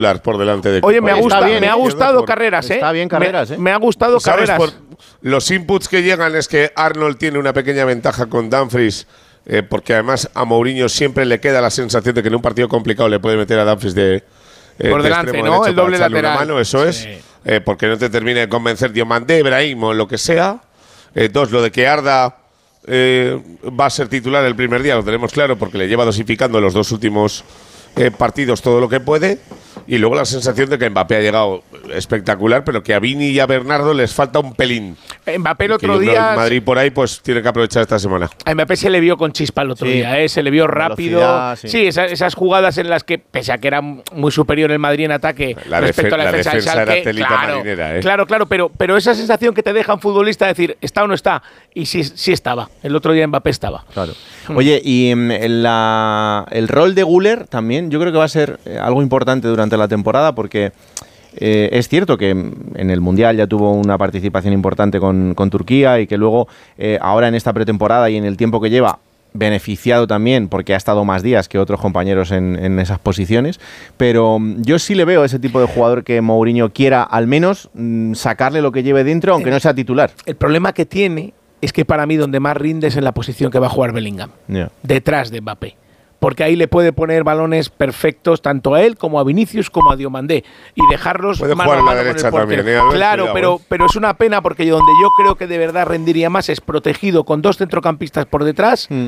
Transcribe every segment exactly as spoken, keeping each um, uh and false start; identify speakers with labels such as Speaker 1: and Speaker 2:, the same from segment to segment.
Speaker 1: por delante de
Speaker 2: Oye, me ha, gusta,
Speaker 3: bien,
Speaker 2: me ha gustado por, Carreras, ¿eh?
Speaker 3: Está bien Carreras,
Speaker 2: me,
Speaker 3: ¿eh?
Speaker 2: Me ha gustado
Speaker 1: ¿Sabes?
Speaker 2: Carreras.
Speaker 1: Por los inputs que llegan es que Arnold tiene una pequeña ventaja con Dumfries, eh, porque además a Mourinho siempre le queda la sensación de que en un partido complicado le puede meter a Dumfries de Eh,
Speaker 2: por
Speaker 1: de
Speaker 2: delante, ¿no? El doble lateral.
Speaker 1: Mano, eso es. Sí. Eh, porque no te termine de convencer Diomandé, Brahim o lo que sea. Eh, dos, lo de que Arda eh, va a ser titular el primer día, lo tenemos claro, porque le lleva dosificando los dos últimos eh, partidos todo lo que puede. Y luego la sensación de que Mbappé ha llegado espectacular, pero que a Vini y a Bernardo les falta un pelín.
Speaker 2: Mbappé el otro día…
Speaker 1: Madrid por ahí pues tiene que aprovechar esta semana.
Speaker 2: A Mbappé se le vio con chispa el otro sí. día, ¿eh? Se le vio rápido. Sí, sí esas, esas jugadas en las que, pese a que era muy superior el Madrid en ataque
Speaker 1: la
Speaker 2: respecto a la,
Speaker 1: la
Speaker 2: defensa,
Speaker 1: defensa
Speaker 2: del Schalke,
Speaker 1: era telita
Speaker 2: claro,
Speaker 1: marinera, ¿eh?
Speaker 2: Claro, claro, pero, pero esa sensación que te deja un futbolista decir, ¿está o no está? Y sí, sí estaba. El otro día Mbappé estaba.
Speaker 3: Claro. Oye, y la, el rol de Güler también yo creo que va a ser algo importante durante la temporada porque eh, es cierto que en el Mundial ya tuvo una participación importante con, con Turquía y que luego eh, ahora en esta pretemporada y en el tiempo que lleva beneficiado también porque ha estado más días que otros compañeros en, en esas posiciones, pero yo sí le veo a ese tipo de jugador que Mourinho quiera al menos mmm, sacarle lo que lleve dentro aunque no sea titular.
Speaker 2: El problema que tiene es que para mí donde más rinde es en la posición que va a jugar Bellingham, yeah. detrás de Mbappé. Porque ahí le puede poner balones perfectos tanto a él como a Vinicius como a Diomandé y dejarlos
Speaker 1: puede
Speaker 2: mano
Speaker 1: jugar
Speaker 2: a mano
Speaker 1: a la derecha
Speaker 2: con el
Speaker 1: también, ¿eh?
Speaker 2: Claro,
Speaker 1: cuidado,
Speaker 2: pero,
Speaker 1: ¿eh?
Speaker 2: pero es una pena porque donde yo creo que de verdad rendiría más es protegido con dos centrocampistas por detrás mm.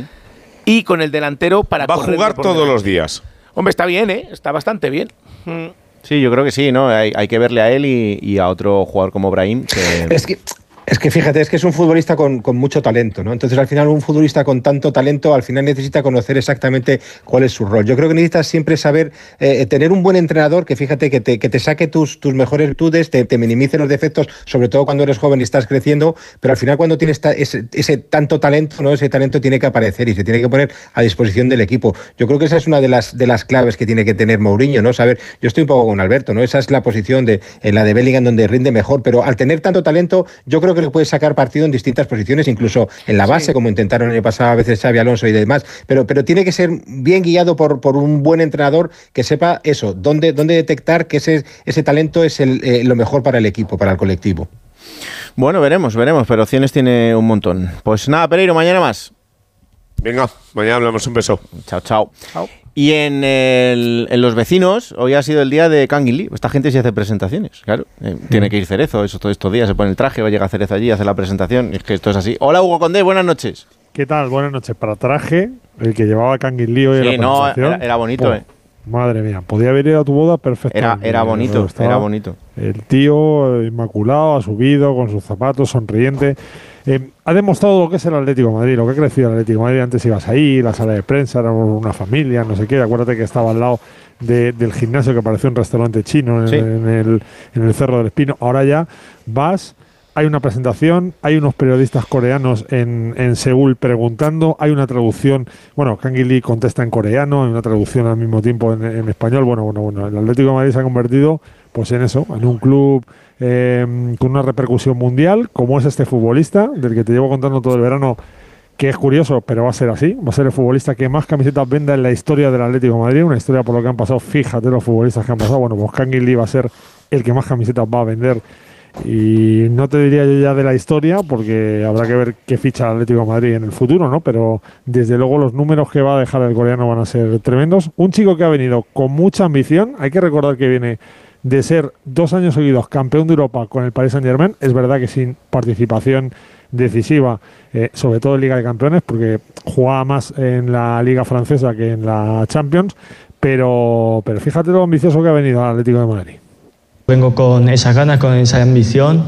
Speaker 2: y con el delantero para
Speaker 1: va a jugar todos delante. Los días.
Speaker 2: Hombre, está bien, ¿eh? Está bastante bien.
Speaker 3: Mm. Sí, yo creo que sí, ¿no? Hay, hay que verle a él y, y a otro jugador como Brahim. Que…
Speaker 4: Es que… Es que fíjate, es que es un futbolista con, con mucho talento, ¿no? Entonces, al final, un futbolista con tanto talento, al final necesita conocer exactamente cuál es su rol. Yo creo que necesitas siempre saber, eh, tener un buen entrenador que, fíjate, que te, que te saque tus, tus mejores virtudes, te, te minimice los defectos, sobre todo cuando eres joven y estás creciendo, pero al final cuando tienes ta, ese, ese tanto talento, ¿no? Ese talento tiene que aparecer y se tiene que poner a disposición del equipo. Yo creo que esa es una de las, de las claves que tiene que tener Mourinho, ¿no? Saber, yo estoy un poco con Alberto, ¿no? Esa es la posición de, en la de Bellingham donde rinde mejor, pero al tener tanto talento, yo creo que le puedes sacar partido en distintas posiciones, incluso en la base, sí. como intentaron el año pasado a veces Xabi Alonso y demás, pero, pero tiene que ser bien guiado por, por un buen entrenador que sepa eso, dónde, dónde detectar que ese, ese talento es el, eh, lo mejor para el equipo, para el colectivo.
Speaker 3: Bueno, veremos, veremos, pero opciones tiene un montón. Pues nada, Pereiro, mañana más.
Speaker 1: Venga, mañana hablamos, un beso.
Speaker 3: Chao, chao. Chao. Y en, el, en Los Vecinos, hoy ha sido el día de Kangin Lee. Esta gente sí hace presentaciones, claro. Eh, mm. Tiene que ir Cerezo, eso, todos estos días se pone el traje, o llega Cerezo allí, hace la presentación. Es que esto es así. Hola, Hugo Condé, buenas noches.
Speaker 5: ¿Qué tal? Buenas noches. Para traje, el que llevaba Kangin Lee hoy
Speaker 3: sí,
Speaker 5: en la
Speaker 3: no,
Speaker 5: presentación.
Speaker 3: Era, era bonito, oh, eh.
Speaker 5: Madre mía, podía haber ido a tu boda perfectamente.
Speaker 3: Era, era bonito, era bonito.
Speaker 5: El tío inmaculado, ha subido con sus zapatos, sonriente. Eh, ha demostrado lo que es el Atlético de Madrid, lo que ha crecido el Atlético de Madrid. Antes ibas ahí, la sala de prensa, era una familia, no sé qué. Acuérdate que estaba al lado de, del gimnasio que parecía un restaurante chino en, sí. en, el, en el Cerro del Espino. Ahora ya vas, hay una presentación, hay unos periodistas coreanos en, en Seúl preguntando, hay una traducción, bueno, Kangin Lee contesta en coreano, hay una traducción al mismo tiempo en, en español. Bueno, bueno, bueno, el Atlético de Madrid se ha convertido pues en eso, en un club eh, con una repercusión mundial, como es este futbolista, del que te llevo contando todo el verano, que es curioso, pero va a ser así, va a ser el futbolista que más camisetas venda en la historia del Atlético de Madrid, una historia por lo que han pasado, fíjate los futbolistas que han pasado, bueno, pues Kangin Lee va a ser el que más camisetas va a vender, y no te diría yo ya de la historia, porque habrá que ver qué ficha el Atlético de Madrid en el futuro, ¿no? Pero desde luego los números que va a dejar el coreano van a ser tremendos. Un chico que ha venido con mucha ambición, hay que recordar que viene de ser dos años seguidos campeón de Europa con el Paris Saint-Germain, es verdad que sin participación decisiva, eh, sobre todo en Liga de Campeones, porque jugaba más en la Liga Francesa que en la Champions, pero, pero fíjate lo ambicioso que ha venido al Atlético de Madrid.
Speaker 6: Vengo con esas ganas, con esa ambición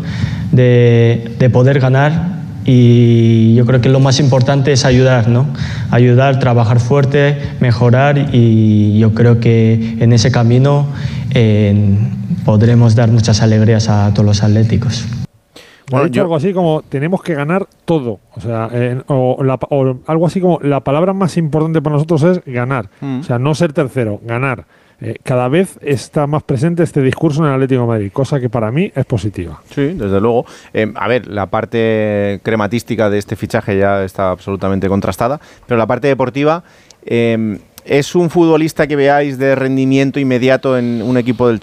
Speaker 6: de, de poder ganar, y yo creo que lo más importante es ayudar, ¿no? Ayudar, trabajar fuerte, mejorar, y yo creo que en ese camino eh, podremos dar muchas alegrías a todos los atléticos.
Speaker 5: Bueno, yo algo así como tenemos que ganar todo, o sea, eh, o, la, o algo así como la palabra más importante para nosotros es ganar, mm. o sea, no ser tercero, ganar. Eh, cada vez está más presente este discurso en el Atlético de Madrid, cosa que para mí es positiva.
Speaker 3: Sí, desde luego. Eh, a ver, la parte crematística de este fichaje ya está absolutamente contrastada, pero la parte deportiva, eh, ¿es un futbolista que veáis de rendimiento inmediato en un equipo del